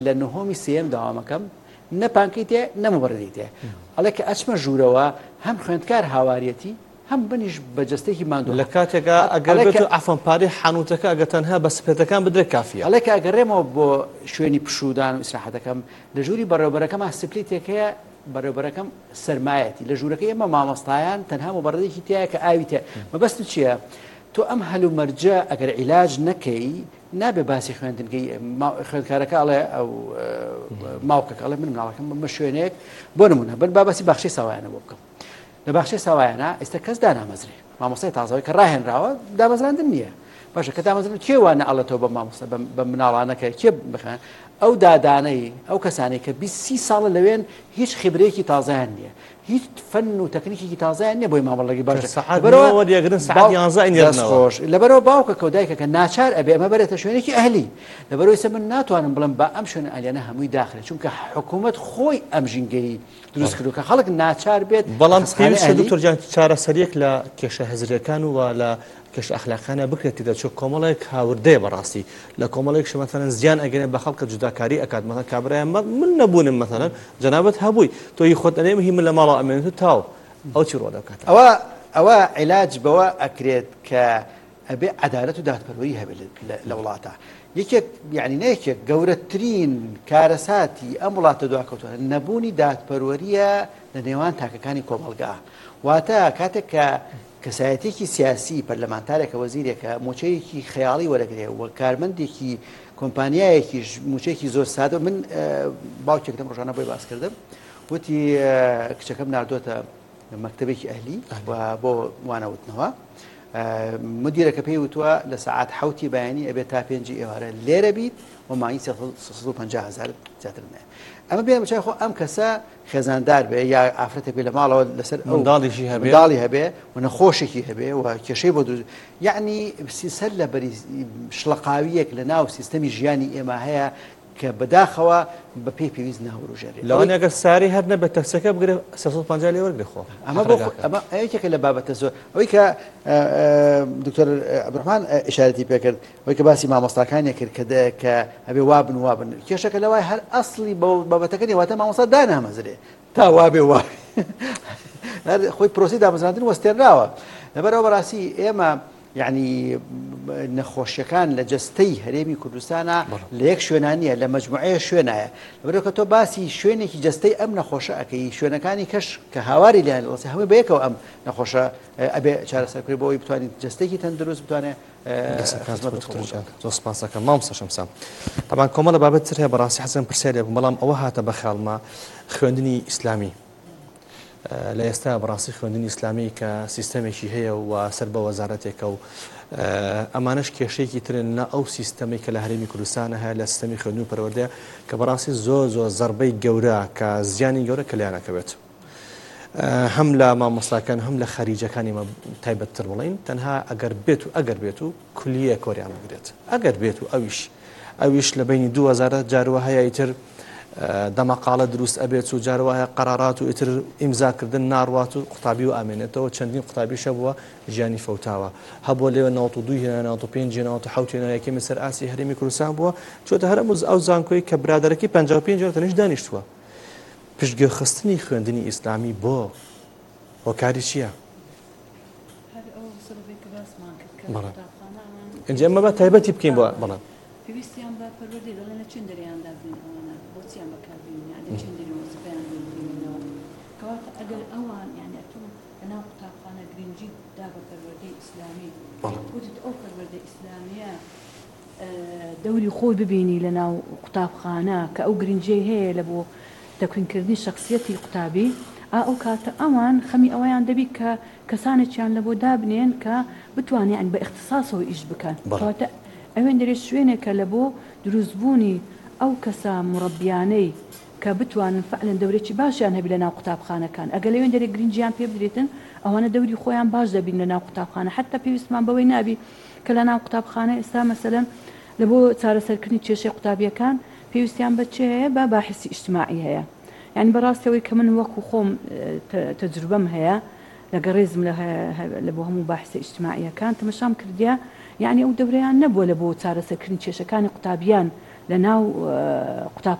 لە نهۆمی سێم داوامەکەم نە پانکەی تێ نەمەبڕێتی تێ ئەڵێ کە ئەچمە ژوورەوە هەم خوێندکار هاواریەتی هەم بنیش بە جستێکی ماندوو لە کاتێکا ئەگەر بێت و ئەفەنپاری حانوتەکە ئەگە تەنها بە سپێتەکان بدرێت کافیە ئەڵێ کە ئەگەڕێمەوە بۆ شوێنی پشودان و ئیسراحەتەکەم لە ژووری بەڕێوەبەرەکەم سپلی تێکەیە بەڕێوەبەرەکەم سەرمایەتی لە ژوورەکە ئێمە مامۆستایان تەنها مەبەڕێکی تایە کە ئاوی تێ مەبەست چییە؟ تۆ ئەم هەلومەرجە ئەگەر عیلاج نەکەی نابێ باسی خوێندنگەی خوێندکارەکە ئەڵێ ئەو ماوکەکە ئەڵێ من مناڵەکەم بە شوێنێک بۆ نمونە بن بابەسی باخچەی ساوایانە بۆ بکەم لە باخچەی ساوایانە ئێستا کەس دانامەزرێ مامۆستای تازەوەی کە ڕاهێنراوە دامەزراندن نییە باشە کە دامەزران کێ وانە ئەڵێتەوە بە مامۆستا بە مناڵانەکە کێ بخێن ئەو دادانەی ئەو کەسانی کە 20 ساڵە لەوێن هیچ خبرەیەکی تازایان نییە هیچ فەن و تەکنیکی تازایان نییە بۆی مامەڵەگی باشە لەبەرەوە باوکە کەودایکە کە ناچار ئەبێ ئەمە بەرێتە شوێنێکی ئەهلی لەبەرەوەی سە من ناتوانم بڵم با ئەم شوێنە ئەلیانە هەمووی داخلێت چونکە حکوومەت خۆی ئەم ژینگەی دروست کردو کە خەڵک ناچار بێت بەڵام پێویستە دکتۆر چارەسەریەک لە کێشە هەزرەکان و لە کەش ئەخلاقانە بکرێتی دەچۆ کۆمەڵێک هاوردەیە بەڕاستی لە کۆمەڵێک شمەتەن زیان ئەگەنێ بە خەڵکە جوداکاری ئەکات مەثەن کابرایان من نەبوونم مەثەن جەنابەت هەبووی تۆی خۆت ئەنێ هی من لە ماڵەوە ئەمێنێت و تاو ئەو چی ڕۆ دەکات ئەوە عیلاج بەوە ئەکرێت کە ئەبێ عەدالەت و دادپەروەری هەبێت لە وڵاتە یەکێک یعنی نەیەکێک گەورەترین کارەساتی ئەم وڵاتە دواکەوتووە نەبوونی دادپەروەریە لە نێوان تاکەکانی کۆمەلگا واتە کاتێک کە کەسایەتێکی سیاسی پەرلەمانتارێکە وەزیرێکە موچەیەکی خەیاڵی وەرەگرێ و کارمەندێکی کۆمپانیایەکیش موچەیەکی زۆر سادە من باوکێکم ڕۆژانە بۆی باس کردم وتی کچەکەم ناردۆتە مەکتەبێکی ئەهلی و بۆ وانەوتنەوە مدیرەکە پێی وتووە لە سەعات حوتی بەیانی ئەبێت تا 5 ئێوارە لێرە بیت و مانگی 350,000 زیاتر نایە ئەمە بێ بچای خۆ ئەم کەسە خێزاندار بێ یا ئافرەتێک بێ لە ماڵەوە لەسەر منداڵی هەبێ و نەخۆشێکی هەبێ و کێشەی بۆ دروست یعنی سەر لە بەری شڵەقاویەک لە ناو سیستەمی ژیانی ئێمە هەیە کە بەداخەوە بە پێی پێویست ناوەڕژێت لەوانە ئەگەر ساری هەر نەبێت تەکسەکە بگرێت 350 لێ وەرگێ خۆ ئەمە ئەوەیەکێکە لە بابەتە زۆر ئەوەی کە دکتۆر عەبدوڕەحمان ئیشارەتی پێکرد ئەوەی کە باسی مامۆستاکانێک کرد کە ئەبێ وابن وابن کێشەکە لەوای هەر ئەسڵی بابەتەکەنی واتە مامۆستا دانامەزرێ تا وابێ وا خۆی پرۆسی دامەزراندن وەستێنراوە لەبەرەوە بەڕاستی ئێمە یعنی نەخۆشیەکان لە جەستەی هەرێمی کوردستانە لە یەک شوێنانیە لە مەجموعەیە شوێنایە لەبەرەوە کە تۆ باسی شوێنێکی جەستەی ئەم نەخۆشە ئەەکەی شوێنەکانی کەش کە هاواری لیان لەڵسی هەمووی بەیەکەوە ئەم نەخۆشە ئەبێ چارەسەرکردی بۆ ئەوی بتوانیت جەستێکی تەندروست بتوانێت سپاسەکە مامۆستا شەمسام طبعا کۆمەڵە بابەت تر هەیە بەڕاستی حەزم پرسیارێ بووم بەڵام ئەوە هاتە بە خەڵمە خوێندنی ئیسلامی لە ئێستا بەڕاستی خوێندنی ئیسلامی کە سیستەمێکی هەیە و سەر بە وەزارەتێکە و ئەمانش کێشەیەکی ترن نە ئەو سیستەمی کە لە هەرێمی کوردستانە هەیە لە سیستەمی خوێندن و پەروەردە کە بەڕاستی زۆر زەربەی گەورە کە زیانی گەورە کە لایەنەکەوێت هەم لە مامۆستاکان هەم لە خەریجەکانی مە تایبەتتر بڵین تەنها ئەگەر بێت و کولیە کۆریان بگرێت ئەگەر بێت و ئەویش لە بینی 2000 جارەوە هەیە ئیتر دەمەقاڵە دروست ئەبێت و جارەوەیە قەرارات و ئیتر ئیمزاکردن ناڕوات و قوتابی و ئامێنێتەوە چەندین قوتابیشە بووە ژیانی فەوتاوە هەبووە لێوە 92 هێنا 95 هێنا یەکەمی سەر ئاسی هەرێمی کوردستان بووە چۆتە هەرموز ئەو زانکۆی کە برادەرەکەی 55 تەنیش دانیشتووە پشتگوێخستنی خوێندنی ئیسلامی بۆ هۆکاری چییە؟ ئەنجە ئەمە بە تایبەتی بکەین بۆ بەڵام پێویستیان بە پەروەردەی دەڵێنە چەند دەریاندا بین ئەوانە بۆچیان بەکاربیێنن چەند دەری وەزیفەیان بینەوە کەواتە ئەگەر ئەوان یعنی ئەتوان لەناو قوتابخانە گرنگی دا بە پەروەردەی ئیسلامی وتت ئەو پەروەردەی ئیسلامیە دەوری خۆی ببینی لەناو قوتابخانە کە ئەو گرنگی هەیە لە بۆ تەکوینکردنی شخصیەتی قوتابی ئەو کاتە ئەوان خەمی ئەویان دەبی کە کەسانێکیان لە بۆ دابنێن کە بتوانێن بە اختصاصەوە ئیش بکەن کەواتە ئەوێن دەرێت شوێنێکە لە بۆ دروستبوونی ئەو کەسە مڕەبیانەی کە بتوانن فعلەن دەورێکی باشیان هەبی لە ناو قوتابخانەکان ئەگەر لەوێن دەرێت گرنگیان پێ بدرێتن ئەوانە دەوری خۆیان باش دەبین لە ناو قوتابخانە حتا پێویستمان بەوەی نابی کە لە ناو قوتابخانە ئێستا مەسەلەن لە بۆ چارەسەرکردنی کێشەی قوتابیەکان پێویستیان بە چێ هەیە بە باحثی ئیجتیماعی هەیە یعنی بەڕاستەوەی کە من وەکو خۆم تەجروبەم هەیە لەگە ڕێزم لە بۆ هەموو باحثە ئیجتیماعیەکان تەمەشام کردیا یعنی ئەو دەورەیان نەبووە لە بۆ چارەسەرکردنی کێشەکانی قوتابیان لە ناو قوتاب